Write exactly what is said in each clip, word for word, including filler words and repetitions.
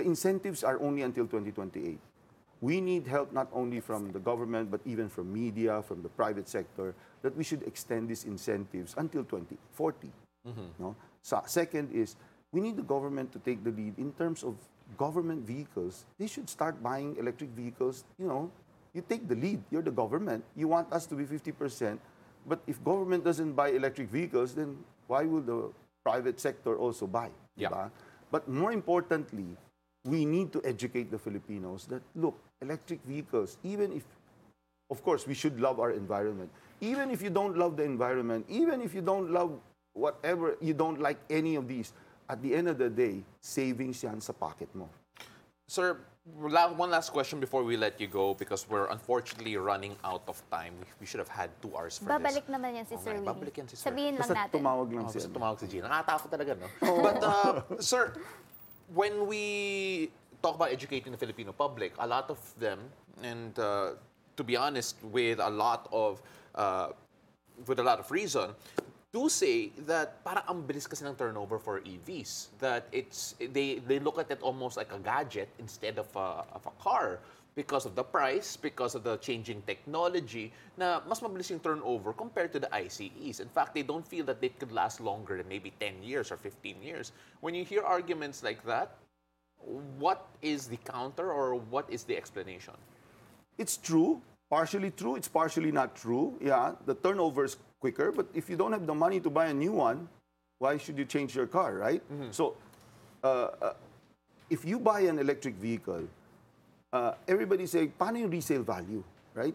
incentives are only until twenty twenty-eight. We need help not only from the government, but even from media, from the private sector, that we should extend these incentives until twenty forty. Mm-hmm. No? So, second is, we need the government to take the lead in terms of government vehicles. They should start buying electric vehicles. You know, you take the lead. You're the government. You want us to be fifty percent. But if government doesn't buy electric vehicles, then why will the private sector also buy? Yeah. Diba? But more importantly, we need to educate the Filipinos that, look, electric vehicles, even if, of course, we should love our environment. Even if you don't love the environment, even if you don't love whatever, you don't like any of these, at the end of the day, savings yan sa pocket mo. Sir, la- one last question before we let you go because we're unfortunately running out of time. We, we should have had two hours for Babalik this. naman yan si Okay, Sir Willie. babalik yan si Sir. Sabihin lang Basta natin. tumawag lang Oh, siya. basta tumawag si Gina. Nakatakot talaga, no? But, uh, sir, when we talk about educating the Filipino public, a lot of them, and uh, to be honest, with a lot of, uh, with a lot of reason, do say that parang ang bilis kasi ng turnover for E Vs. That it's they they look at it almost like a gadget instead of a, of a car because of the price, because of the changing technology, na mas mabilis yung turnover compared to the I C Es. In fact, they don't feel that they could last longer than maybe ten years or fifteen years. When you hear arguments like that, what is the counter or what is the explanation? It's true, partially true, it's partially not true. Yeah, the turnover is quicker, but if you don't have the money to buy a new one, why should you change your car, right? Mm-hmm. So, uh, uh, if you buy an electric vehicle, uh, everybody say, paano yung resale value, right?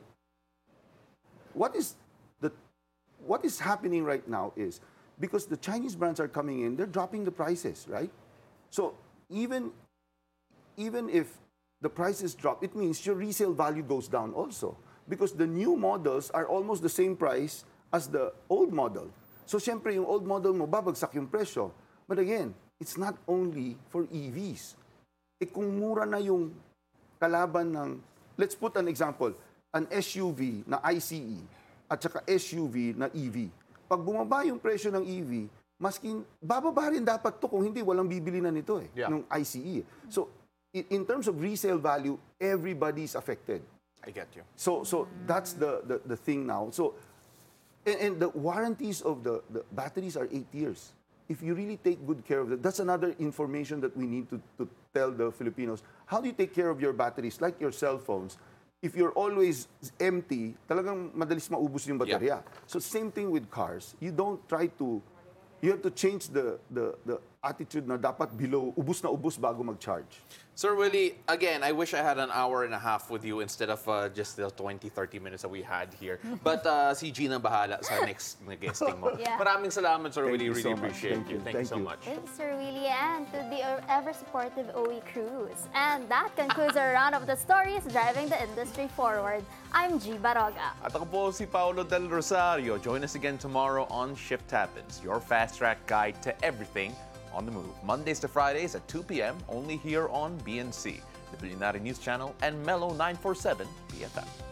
What is the what is happening right now is because the Chinese brands are coming in, they're dropping the prices, right? So even even if the prices drop, it means your resale value goes down also because the new models are almost the same price as the old model. So, syempre, yung old model mo, babagsak yung presyo. But again, it's not only for E Vs. Eh, kung mura na yung kalaban ng, let's put an example, an S U V na I C E at saka S U V na E V. Pag bumaba yung presyo ng E V, maskin, bababa rin dapat to kung hindi, walang bibili na nito eh, Yeah. ng I C E. So, in, in terms of resale value, everybody's affected. I get you. So, so that's the, the, the thing now. So, and, and the warranties of the, the batteries are eight years. If you really take good care of it, that's another information that we need to, to tell the Filipinos. How do you take care of your batteries? Like your cell phones. If you're always empty, talagang madalis maubos yung baterya. Yeah. So same thing with cars. You don't try to, you have to change the, the, the attitude na dapat below, ubus na ubus bago mag-charge. Sir Willie, again, I wish I had an hour and a half with you instead of uh, just the twenty, thirty minutes that we had here. But uh, si Gina bahala sa next na guesting mo. Yeah. Maraming salamat, Sir Thank Willie. you Really so much. appreciate Thank you. you. Thank, you Thank so you. much. With Sir Willie and to the ever-supportive O E crews. And that concludes our round of the stories driving the industry forward. I'm G. Baroga. At ako po si Paolo Del Rosario. Join us again tomorrow on Shift Happens, your fast-track guide to everything on the move. Mondays to Fridays at two p m only here on B N C, the Billionaire News Channel, and Mellow nine forty-seven B F M.